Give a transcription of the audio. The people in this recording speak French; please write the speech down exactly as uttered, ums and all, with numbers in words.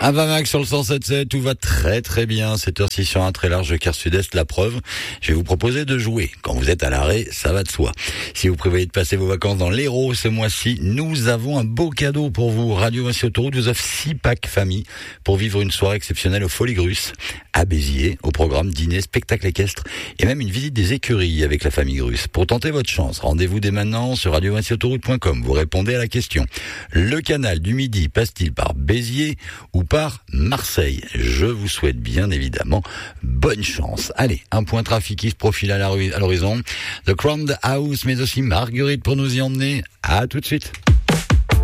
À Vamac sur le cent sept sept, tout va très très bien. sept heures six sur un très large quart sud-est, la preuve. Je vais vous proposer de jouer. Quand vous êtes à l'arrêt, ça va de soi. Si vous prévoyez de passer vos vacances dans l'Hérault ce mois-ci, nous avons un beau cadeau pour vous. Radio Vinci Autoroute vous offre six packs famille pour vivre une soirée exceptionnelle au Folies Grus, à Béziers, au programme dîner, spectacle équestre et même une visite des écuries avec la famille Grus. Pour tenter votre chance, rendez-vous dès maintenant sur radio vinci autoroute point com. Vous répondez à la question. Le canal du Midi passe-t-il par Béziers ou par Marseille? Je vous souhaite bien évidemment bonne chance. Allez, un point trafic qui se profile à l'horizon. The Crowned House, mais aussi Marguerite pour nous y emmener. À tout de suite.